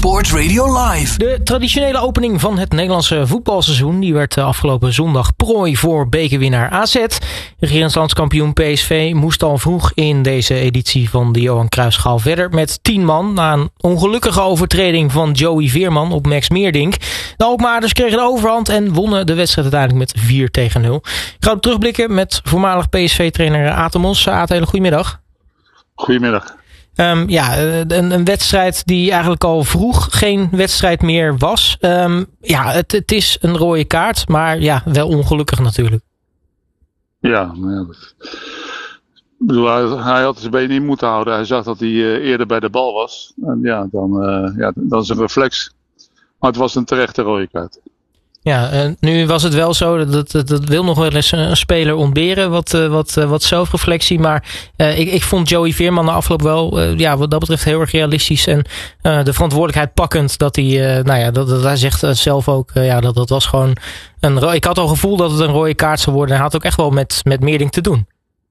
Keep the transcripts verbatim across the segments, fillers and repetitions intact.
Sport Radio Live. De traditionele opening van het Nederlandse voetbalseizoen die werd afgelopen zondag prooi voor bekerwinnaar A Z. Regerend landskampioen P S V moest al vroeg in deze editie van de Johan Cruijffschaal verder met tien man na een ongelukkige overtreding van Joey Veerman op Max Meerdink. De Alkmaarders kregen de overhand en wonnen de wedstrijd uiteindelijk met vier tegen nul. Ik ga op terugblikken met voormalig P S V-trainer Aad Mos. Aad, hele goedemiddag. Goedemiddag. Um, ja, een, een wedstrijd die eigenlijk al vroeg geen wedstrijd meer was. Um, ja, het, het is een rode kaart, maar ja, wel ongelukkig natuurlijk. Ja, ja dat... Ik bedoel, hij, hij had zijn benen in moeten houden. Hij zag dat hij uh, eerder bij de bal was. En ja, dan, uh, ja, dan is een reflex. Maar het was een terechte rode kaart. Ja, uh, nu was het wel zo, dat, dat, dat wil nog wel eens een speler ontberen, wat, uh, wat, uh, wat zelfreflectie. Maar uh, ik, ik vond Joey Veerman na afloop wel, uh, ja, wat dat betreft heel erg realistisch. En uh, de verantwoordelijkheid pakkend, dat hij, uh, nou ja, dat, dat hij zegt uh, zelf ook, uh, ja, dat, dat was gewoon een ro- ik had al het gevoel dat het een rode kaart zou worden. Hij had ook echt wel met, met Meerdink te doen.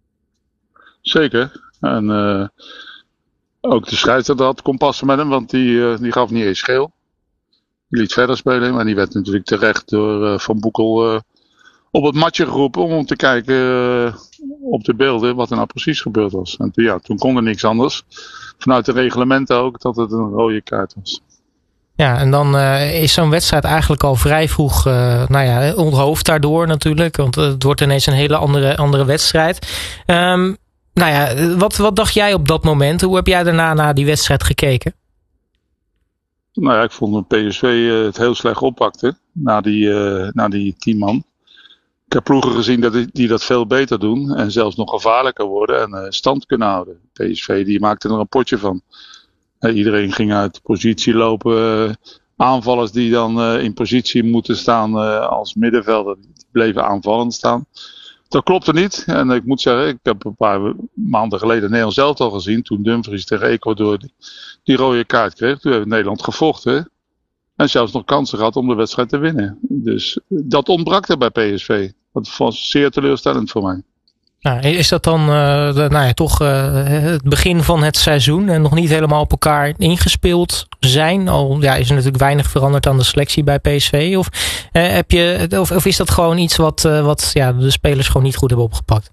Zeker. En uh, ook de scheidsrechter had kompassen met hem, want die, uh, die gaf niet eens geel. Die liet verder spelen, maar die werd natuurlijk terecht door uh, Van Boekel uh, op het matje geroepen om te kijken uh, op de beelden wat er nou precies gebeurd was. En ja, toen kon er niks anders. Vanuit de reglementen ook dat het een rode kaart was. Ja, en dan uh, is zo'n wedstrijd eigenlijk al vrij vroeg uh, nou ja, onthoofd daardoor natuurlijk. Want uh, het wordt ineens een hele andere, andere wedstrijd. Um, nou ja, wat, wat dacht jij op dat moment? Hoe heb jij daarna naar die wedstrijd gekeken? Nou ja, ik vond dat P S V uh, het heel slecht oppakte na die, uh, na die tien man. Ik heb ploegen gezien dat die, die dat veel beter doen en zelfs nog gevaarlijker worden en uh, stand kunnen houden. P S V die maakte er een potje van. Uh, iedereen ging uit positie lopen. Uh, aanvallers die dan uh, in positie moeten staan uh, als middenvelder, die bleven aanvallend staan. Dat klopte niet. En ik moet zeggen, ik heb een paar maanden geleden Nederland zelf al gezien. Toen Dumfries tegen Ecuador die, die rode kaart kreeg. Toen heeft Nederland gevochten. En zelfs nog kansen gehad om de wedstrijd te winnen. Dus dat ontbrak er bij P S V. Dat was zeer teleurstellend voor mij. Nou, is dat dan uh, de, nou ja, toch uh, het begin van het seizoen en nog niet helemaal op elkaar ingespeeld zijn? Al ja, is er natuurlijk weinig veranderd aan de selectie bij P S V. Of, uh, heb je, of, of is dat gewoon iets wat, uh, wat ja, de spelers gewoon niet goed hebben opgepakt?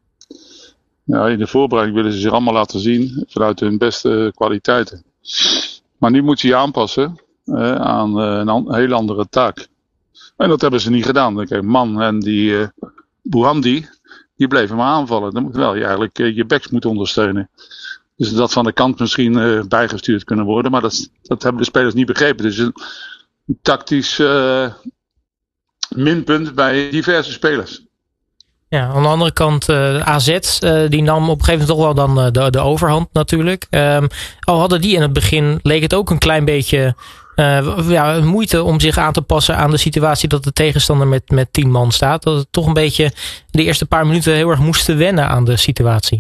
Ja, in de voorbereiding willen ze zich allemaal laten zien vanuit hun beste kwaliteiten. Maar nu moet je je aanpassen uh, aan uh, een, an- een hele andere taak. En dat hebben ze niet gedaan. Kijk, Man en die uh, Bouhandi, die bleven maar aanvallen. Dan moet wel je eigenlijk uh, je backs moeten ondersteunen. Dus dat van de kant misschien uh, bijgestuurd kunnen worden. Maar dat, dat hebben de spelers niet begrepen. Dus een, een tactisch uh, minpunt bij diverse spelers. Ja, aan de andere kant uh, A Z, uh, die nam op een gegeven moment toch wel dan uh, de, de overhand natuurlijk. Um, al hadden die in het begin, leek het ook een klein beetje uh, ja, moeite om zich aan te passen aan de situatie dat de tegenstander met, met tien man staat. Dat het toch een beetje de eerste paar minuten heel erg moesten wennen aan de situatie.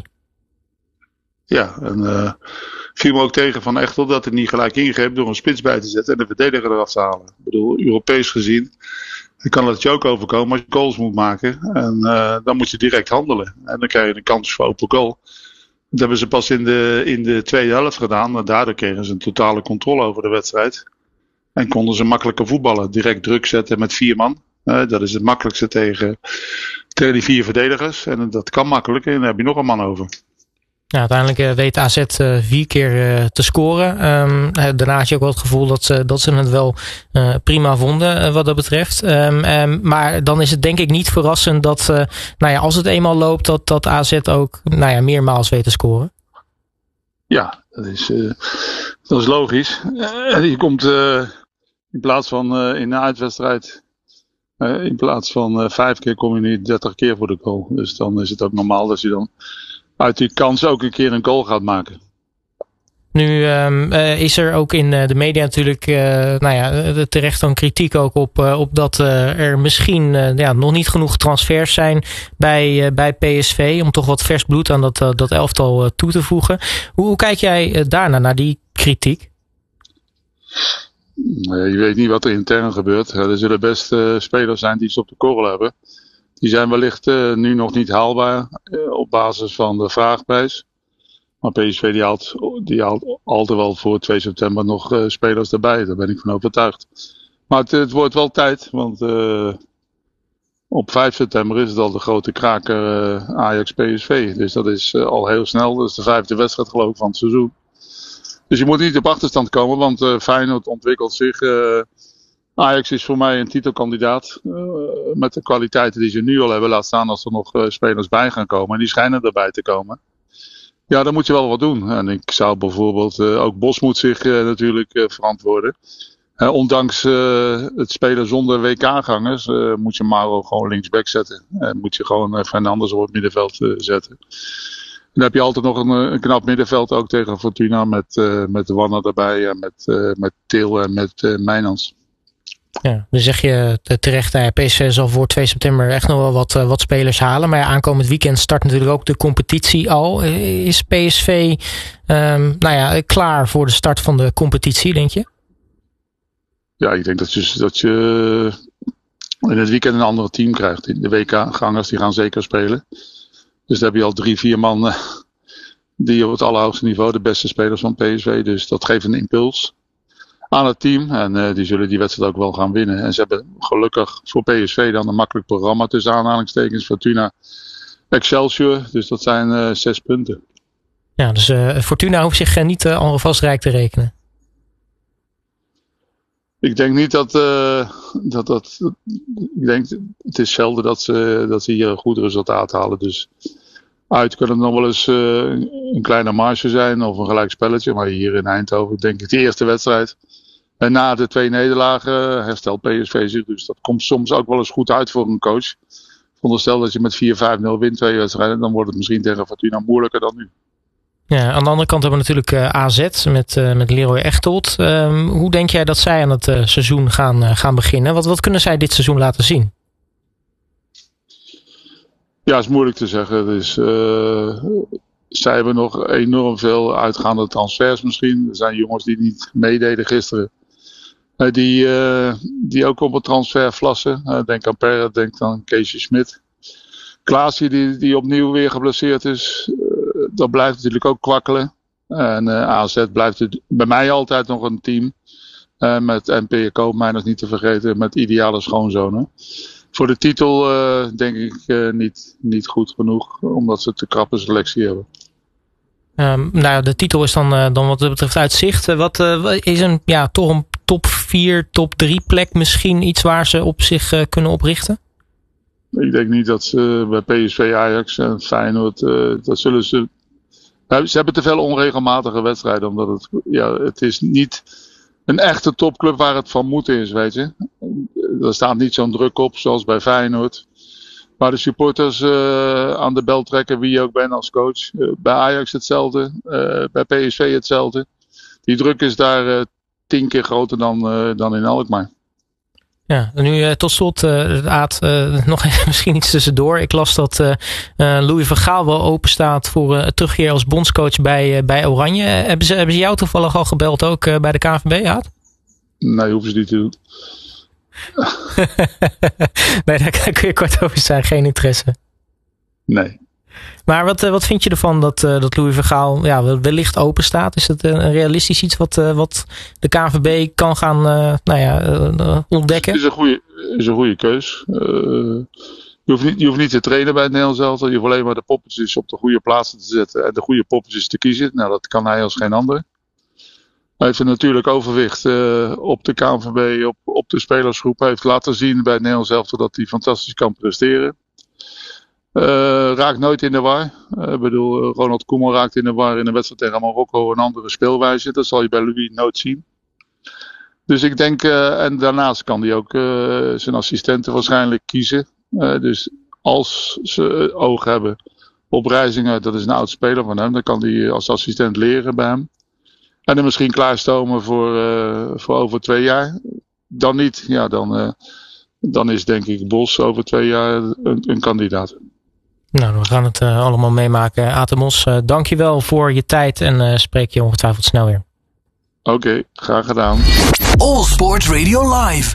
Ja, en uh, viel me ook tegen Van Echtel dat hij niet gelijk ingreep door een spits bij te zetten en de verdediger eraf te halen. Ik bedoel, Europees gezien, dan kan het je ook overkomen als je goals moet maken. En uh, dan moet je direct handelen. En dan krijg je een kans voor open goal. Dat hebben ze pas in de, in de tweede helft gedaan. En daardoor kregen ze een totale controle over de wedstrijd. En konden ze makkelijker voetballen. Direct druk zetten met vier man. Uh, dat is het makkelijkste tegen, tegen die vier verdedigers. En dat kan makkelijk. En dan heb je nog een man over. Ja, uiteindelijk uh, weet A Z uh, vier keer uh, te scoren. Um, uh, daarna had je ook wel het gevoel dat ze, dat ze het wel uh, prima vonden uh, wat dat betreft. Um, um, maar dan is het denk ik niet verrassend dat, uh, nou ja, als het eenmaal loopt, dat, dat A Z ook, nou ja, meermaals weet te scoren. Ja, dat is, uh, dat is logisch. Uh, je komt uh, in plaats van uh, in een uitwedstrijd, uh, in plaats van uh, vijf keer kom je nu dertig keer voor de goal. Dus dan is het ook normaal dat je dan uit die kans ook een keer een goal gaat maken. Nu um, uh, is er ook in uh, de media natuurlijk uh, nou ja, terecht dan kritiek ook op, uh, op dat uh, er misschien uh, ja, nog niet genoeg transfers zijn bij, uh, bij P S V om toch wat vers bloed aan dat, uh, dat elftal uh, toe te voegen. Hoe, hoe kijk jij uh, daarna naar die kritiek? Uh, je weet niet wat er intern gebeurt. Uh, er zullen best uh, spelers zijn die ze op de korrel hebben. Die zijn wellicht uh, nu nog niet haalbaar uh, op basis van de vraagprijs. Maar P S V die haalt, die haalt altijd wel voor twee september nog uh, spelers erbij. Daar ben ik van overtuigd. Maar het, het wordt wel tijd. Want uh, op vijf september is het al de grote kraker uh, Ajax-P S V. Dus dat is uh, al heel snel. Dat is de vijfde wedstrijd geloof ik van het seizoen. Dus je moet niet op achterstand komen. Want uh, Feyenoord ontwikkelt zich. Uh, Ajax is voor mij een titelkandidaat. Uh, met de kwaliteiten die ze nu al hebben. Laat staan als er nog uh, spelers bij gaan komen. En die schijnen erbij te komen. Ja, dan moet je wel wat doen. En ik zou bijvoorbeeld, uh, ook Bos moet zich uh, natuurlijk uh, verantwoorden. Uh, ondanks uh, het spelen zonder W K-gangers uh, moet je Mauro gewoon linksback zetten. Uh, moet je gewoon uh, Fernandes op het middenveld uh, zetten. En dan heb je altijd nog een, een knap middenveld ook tegen Fortuna met, uh, met de Wanner erbij en met, uh, met Til en met uh, Mijnans. Ja, dan zeg je terecht, nou ja, P S V zal voor twee september echt nog wel wat, uh, wat spelers halen. Maar ja, aankomend weekend start natuurlijk ook de competitie al. Is P S V um, nou ja, klaar voor de start van de competitie, denk je? Ja, ik denk dat je, dat je in het weekend een ander team krijgt. De W K-gangers die gaan zeker spelen. Dus dan heb je al drie, vier man uh, die op het allerhoogste niveau, de beste spelers van P S V. Dus dat geeft een impuls aan het team. En uh, die zullen die wedstrijd ook wel gaan winnen. En ze hebben gelukkig voor P S V dan een makkelijk programma tussen aanhalingstekens. Fortuna, Excelsior. Dus dat zijn uh, zes punten. Ja, dus uh, Fortuna hoeft zich uh, niet uh, alvast rijk te rekenen. Ik denk niet dat, uh, dat dat. Ik denk, het is zelden dat ze, dat ze hier een goed resultaat halen. Dus uit kan het nog wel eens uh, een kleine marge zijn of een gelijk spelletje. Maar hier in Eindhoven denk ik de eerste wedstrijd. En na de twee nederlagen herstelt P S V zich. Dus dat komt soms ook wel eens goed uit voor een coach. Veronderstel dat je met vier vijf nul wint twee wedstrijden. Dan wordt het misschien tegen Fortuna moeilijker dan nu. Ja, aan de andere kant hebben we natuurlijk uh, A Z met, uh, met Leroy Echtold. Um, hoe denk jij dat zij aan het uh, seizoen gaan, uh, gaan beginnen? Wat, wat kunnen zij dit seizoen laten zien? Ja, is moeilijk te zeggen. Dus, uh, zij hebben nog enorm veel uitgaande transfers misschien. Er zijn jongens die niet meededen gisteren. Uh, die, uh, die ook op het transfer vlassen. Uh, denk aan Perret, denk aan Keesje Smit. Klaasje die, die opnieuw weer geblesseerd is. Uh, dat blijft natuurlijk ook kwakkelen. En uh, A Z blijft het bij mij altijd nog een team. Uh, met N P Koopmeiners niet te vergeten. Met ideale schoonzonen. Voor de titel uh, denk ik uh, niet, niet goed genoeg. Omdat ze te krappe selectie hebben. Um, nou ja, de titel is dan, uh, dan wat dat betreft uit zicht. Uh, wat uh, is een, ja, toch een top vier, top drie plek misschien iets waar ze op zich uh, kunnen oprichten? Ik denk niet dat ze bij P S V, Ajax en Feyenoord, uh, dat zullen ze... Ze hebben te veel onregelmatige wedstrijden, omdat het, ja, het is niet een echte topclub waar het van moeten is, weet je. Er staat niet zo'n druk op, zoals bij Feyenoord. Waar de supporters uh, aan de bel trekken, wie je ook bent als coach. Uh, bij Ajax hetzelfde, uh, bij P S V hetzelfde. Die druk is daar uh, tien keer groter dan, uh, dan in Alkmaar. Ja, en nu uh, tot slot, uh, Aad, uh, nog even misschien iets tussendoor. Ik las dat uh, uh, Louis van Gaal wel open staat voor uh, terugkeer als bondscoach bij, uh, bij Oranje. Uh, hebben, ze, hebben ze jou toevallig al gebeld ook uh, bij de K N V B, Aad? Nee, hoeven ze niet te doen. Nee, daar kun je kort over zijn. Geen interesse. Nee. Maar wat, wat vind je ervan dat, uh, dat Louis van Gaal ja, wellicht open staat? Is het een realistisch iets wat, uh, wat de K N V B kan gaan uh, nou ja, uh, ontdekken? Het is een goede, is een goede keus. Uh, je, hoeft niet, je hoeft niet te trainen bij het Nederlands elftal. Je hoeft alleen maar de poppetjes op de goede plaatsen te zetten en de goede poppetjes te kiezen. Nou, dat kan hij als geen ander. Hij heeft een natuurlijk overwicht uh, op de K N V B, op, op de spelersgroep. Hij heeft laten zien bij het Nederlands elftal dat hij fantastisch kan presteren. Uh, raakt nooit in de war. Ik uh, bedoel, uh, Ronald Koeman raakt in de war in een wedstrijd tegen Marokko een andere speelwijze. Dat zal je bij Louis nooit zien. Dus ik denk, uh, en daarnaast kan hij ook uh, zijn assistenten waarschijnlijk kiezen. Uh, dus als ze oog hebben op Reijzinger, dat is een oud speler van hem, dan kan hij als assistent leren bij hem. En dan misschien klaarstomen voor, uh, voor over twee jaar. Dan niet, ja, dan, uh, dan is denk ik Bos over twee jaar een, een kandidaat. Nou, we gaan het uh, allemaal meemaken. Aad de Mos, uh, dank je wel voor je tijd en uh, spreek je ongetwijfeld snel weer. Oké, okay, graag gedaan. All Sport Radio Live.